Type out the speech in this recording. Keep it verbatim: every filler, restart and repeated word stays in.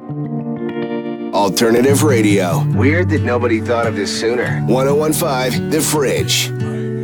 Alternative radio. Weird that nobody thought of this sooner. ten fifteen The Fridge.